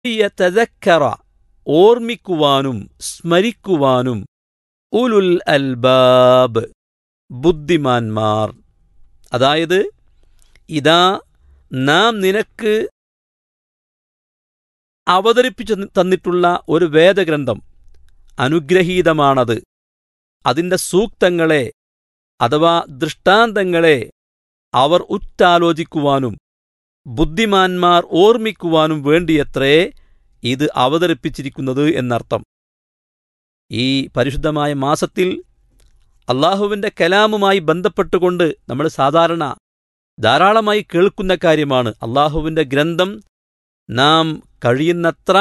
യതദക്കറ ഓർമ്മിക്കുവാനും സ്മരിക്കുവാനും ഉലുൽ അൽബാബ് ബുദ്ധിമാന്മാർ. അതായത് ഇതാ നാം നിനക്ക് അവതരിപ്പിച്ചു തന്നിട്ടുള്ള ഒരു വേദഗ്രന്ഥം അനുഗ്രഹീതമാണത്. അതിൻ്റെ സൂക്തങ്ങളെ അഥവാ ദൃഷ്ടാന്തങ്ങളെ അവർ ഉറ്റാലോചിക്കുവാനും ബുദ്ധിമാന്മാർ ഓർമ്മിക്കുവാനും വേണ്ടിയത്രേ ഇത് അവതരിപ്പിച്ചിരിക്കുന്നത് എന്നർത്ഥം. ഈ പരിശുദ്ധമായ മാസത്തിൽ അള്ളാഹുവിൻ്റെ കലാമുമായി ബന്ധപ്പെട്ടുകൊണ്ട് നമ്മൾ സാധാരണ ധാരാളമായി കേൾക്കുന്ന കാര്യമാണ് അള്ളാഹുവിൻ്റെ ഗ്രന്ഥം നാം കഴിയുന്നത്ര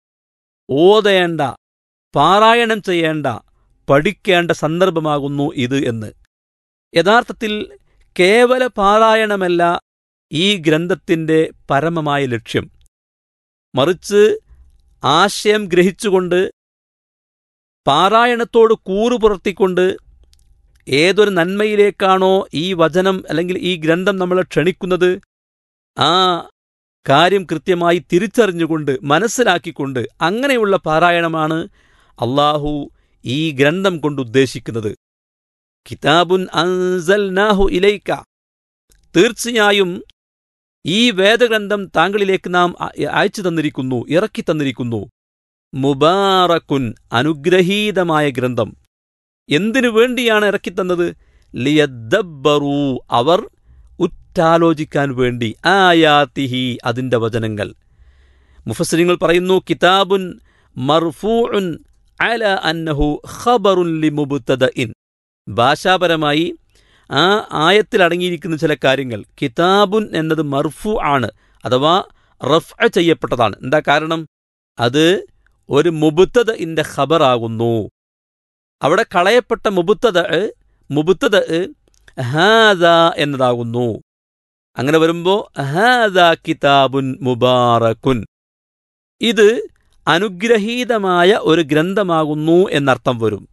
ഓതേണ്ട, പാരായണം ചെയ്യേണ്ട, പഠിക്കേണ്ട സന്ദർഭമാകുന്നു ഇത് എന്ന്. യഥാർത്ഥത്തിൽ കേവല പാരായണമല്ല ഈ ഗ്രന്ഥത്തിൻ്റെ പരമമായ ലക്ഷ്യം. മറിച്ച് ആശയം ഗ്രഹിച്ചുകൊണ്ട് പാരായണത്തോട് കൂറുപുലർത്തിക്കൊണ്ട് ഏതൊരു നന്മയിലേക്കാണോ ഈ വചനം അല്ലെങ്കിൽ ഈ ഗ്രന്ഥം നമ്മളെ ക്ഷണിക്കുന്നത്, ആ കാര്യം കൃത്യമായി തിരിച്ചറിഞ്ഞുകൊണ്ട് മനസ്സിലാക്കിക്കൊണ്ട് അങ്ങനെയുള്ള പാരായണമാണ് അള്ളാഹു ഈ ഗ്രന്ഥം കൊണ്ട് ഉദ്ദേശിക്കുന്നത്. കിതാബുൻ അൻസൽനാഹു ഇലൈക, തീർച്ചയായും ഈ വേദഗ്രന്ഥം താങ്കളിലേക്ക് നാം അയച്ചു തന്നിരിക്കുന്നു, ഇറക്കി തന്നിരിക്കുന്നു. മുബാറക്കുൻ, അനുഗ്രഹീതമായ ഗ്രന്ഥം. എന്തിനു വേണ്ടിയാണ് ഇറക്കിത്തന്നത്? ലിയദ്ദബ്ബറൂ, അവർ ഉറ്റാലോചിക്കാൻ വേണ്ടി, ആയാതിഹി, അതിൻ്റെ വചനങ്ങൾ. മുഫസ്സിരിങ്ങൾ പറയുന്നു, കിതാബുൻ മർഫൂഉൻ അല അന്നഹു ഖബറുൻ ലിമുബ്തദഇൻ. ഭാഷാപരമായി ആ ആയത്തിൽ അടങ്ങിയിരിക്കുന്ന ചില കാര്യങ്ങൾ, കിതാബുൻ എന്നത് മർഫൂ ആണ്, അഥവാ റഫ്അ ചെയ്യപ്പെട്ടതാണ്. എന്താ കാരണം? അത് ഒരു മുബ്തദഇന്റെ ഖബറാകുന്നു. അവിടെ കളയപ്പെട്ട മുബ്തദ ഹാദാ എന്നതാകുന്നു. അങ്ങനെ വരുമ്പോൾ ഹാദാ കിതാബുൻ മുബാറക്കുൻ, ഇത് അനുഗ്രഹീതമായ ഒരു ഗ്രന്ഥമാകുന്നു എന്നർത്ഥം വരും.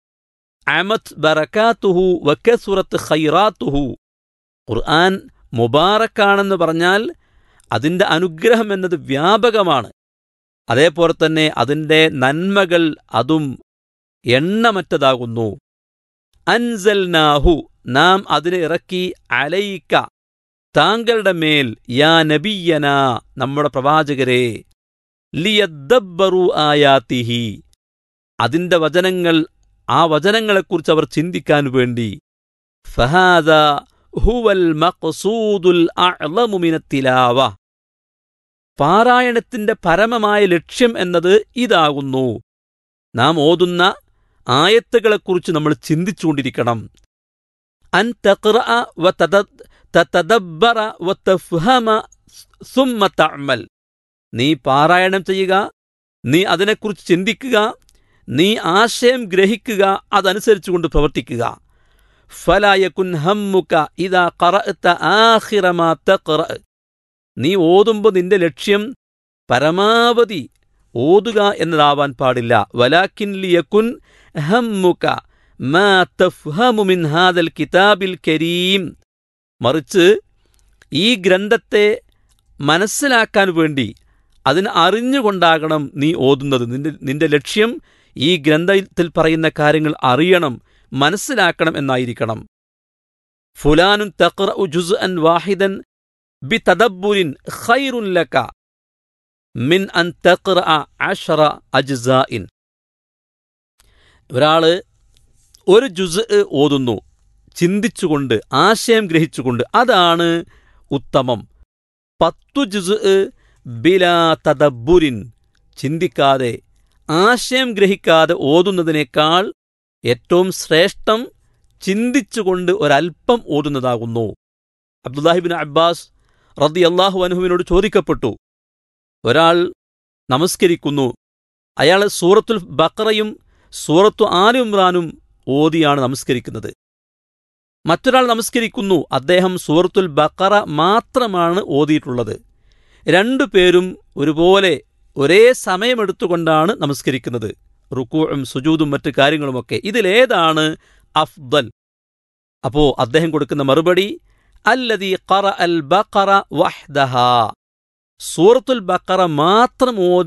അമത് ബറകാതുഹു വകസുറത്ത് ഖൈറാത്തുഹു. ഖുർആൻ മുബാറക്കാണെന്ന് പറഞ്ഞാൽ അതിൻ്റെ അനുഗ്രഹം എന്നത് വ്യാപകമാണ്. അതേപോലെ തന്നെ അതിൻ്റെ നന്മകൾ അതും എണ്ണമറ്റതാകുന്നു. അൻസൽനാഹു, നാം അതിനെ ഇറക്കി, അലൈക, താങ്കളുടെ മേൽ, യാ നബിയന, നമ്മുടെ പ്രവാചകരെ, ലിയദ്ദബ്ബറു ആയാതിഹി, അതിൻ്റെ വചനങ്ങൾ, ആ വചനങ്ങളെക്കുറിച്ച് അവർ ചിന്തിക്കാൻ വേണ്ടി. ഫഹാദാ ഹുവൽ മഖ്സൂദുൽ അഅ്ളമു മിനത്തിലാവ, പാരായണത്തിൻ്റെ പരമമായ ലക്ഷ്യം എന്നത് ഇതാകുന്നു. നാം ഓതുന്ന ആയത്തുകളെക്കുറിച്ച് നമ്മൾ ചിന്തിച്ചുകൊണ്ടിരിക്കണം. അൻ തഖ്റഅ വതതദബ്ബറ വതഫ്ഹമ സുമ്മ തഅമൽ, നീ പാരായണം ചെയ്യുക, നീ അതിനെക്കുറിച്ച് ചിന്തിക്കുക, നീ ആശയം ഗ്രഹിക്കുക, അതനുസരിച്ചുകൊണ്ട് പ്രവർത്തിക്കുക. ഫലാ യകുൻ ഹമ്മുക ഇദാ ഖറഅത ആഖിറ മാ തഖ്റഅ, നീ ഓതുമ്പോൾ നിന്റെ ലക്ഷ്യം പരമാവധി ഓതുക എന്നതാവാൻ പാടില്ല. വലാകിൻ ലിയകുൻ ഹമ്മുക മാ തഫ്ഹമു മിൻ ഹാദൽ കിതാബിൽ കരീം, മറിച്ച് ഈ ഗ്രന്ഥത്തെ മനസ്സിലാക്കാൻ വേണ്ടി, അതിന് അറിഞ്ഞുകൊണ്ടാകണം നീ ഓതുന്നത്. നിന്റെ ലക്ഷ്യം ഈ ഗ്രന്ഥത്തിൽ പറയുന്ന കാര്യങ്ങൾ അറിയണം, മനസ്സിലാക്കണം എന്നായിരിക്കണം. ഫുലാനുൻ തഖ്റഉ ജുസ്അൻ വാഹിദൻ ബിതദബ്ബുരിൻ ഖൈറുൻ ലക മിൻ അൻ തഖ്റഅ 10 അജ്സാഇൻ. ഒരാള് ഒരു ജുസ് ഓതുന്നു ചിന്തിച്ചുകൊണ്ട്, ആശയം ഗ്രഹിച്ചുകൊണ്ട്, അതാണ് ഉത്തമം. 10 ജുസ് ബിലാ തദബ്ബുരിൻ, ചിന്തിക്കാതെ ആശയം ഗ്രഹിക്കാതെ ഓതുന്നതിനേക്കാൾ ഏറ്റവും ശ്രേഷ്ഠം ചിന്തിച്ചുകൊണ്ട് ഒരൽപ്പം ഓതുന്നതാകുന്നു. അബ്ദുല്ലാഹിബ്നു അബ്ബാസ് റളിയല്ലാഹു അൻഹുവിനോട് ചോദിക്കപ്പെട്ടു, ഒരാൾ നമസ്കരിക്കുന്നു, അയാൾ സൂറത്തുൽ ബഖറയും സൂറത്തു ആലി ഇംറാനും ഓതിയാണ് നമസ്കരിക്കുന്നത്. മറ്റൊരാൾ നമസ്കരിക്കുന്നു, അദ്ദേഹം സൂറത്തുൽ ബഖറ മാത്രമാണ് ഓതിയിട്ടുള്ളത്. രണ്ടുപേരും ഒരുപോലെ ഒരേ സമയമെടുത്തുകൊണ്ടാണ് നമസ്കരിക്കുന്നത്, റുക്കൂഉം സുജൂദും മറ്റു കാര്യങ്ങളുമൊക്കെ. ഇതിലേതാണ് അഫ്ദൽ? അപ്പോ അദ്ദേഹം കൊടുക്കുന്ന മറുപടി, അല്ലദീ ഖറഅൽ ബഖറ വഹ്ദഹാ, സൂറത്തുൽ ബഖറ മാത്രം ഓതി